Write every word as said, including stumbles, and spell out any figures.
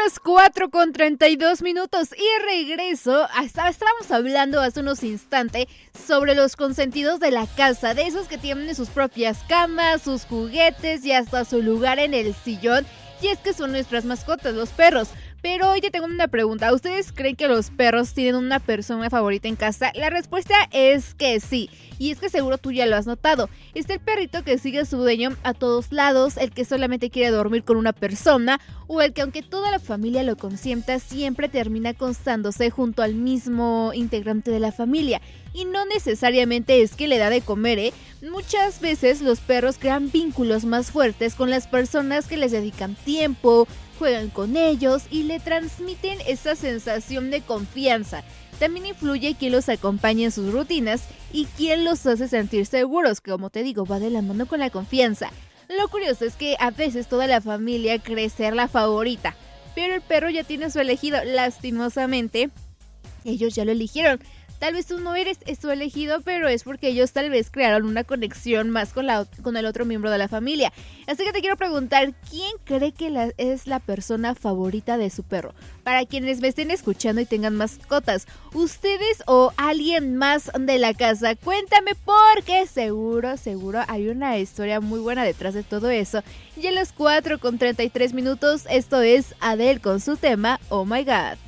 las cuatro con treinta y dos minutos y regreso. Hasta estábamos hablando hace unos instantes sobre los consentidos de la casa, de esos que tienen sus propias camas, sus juguetes y hasta su lugar en el sillón. Y es que son nuestras mascotas, los perros. Pero hoy te tengo una pregunta. ¿Ustedes creen que los perros tienen una persona favorita en casa? La respuesta es que sí. Y es que seguro tú ya lo has notado. Está el perrito que sigue a su dueño a todos lados, el que solamente quiere dormir con una persona, o el que aunque toda la familia lo consienta, siempre termina acostándose junto al mismo integrante de la familia. Y no necesariamente es que le da de comer, ¿eh? Muchas veces los perros crean vínculos más fuertes con las personas que les dedican tiempo, juegan con ellos y le transmiten esa sensación de confianza. También influye quién los acompaña en sus rutinas y quién los hace sentir seguros, que como te digo, va de la mano con la confianza. Lo curioso es que a veces toda la familia cree ser la favorita, pero el perro ya tiene su elegido. Lastimosamente, ellos ya lo eligieron. Tal vez tú no eres su elegido, pero es porque ellos tal vez crearon una conexión más con, la, con el otro miembro de la familia. Así que te quiero preguntar, ¿quién cree que la, es la persona favorita de su perro? Para quienes me estén escuchando y tengan mascotas, ¿ustedes o alguien más de la casa? Cuéntame, porque seguro, seguro hay una historia muy buena detrás de todo eso. Y a las cuatro con treinta y tres minutos, esto es Adele con su tema Oh My God.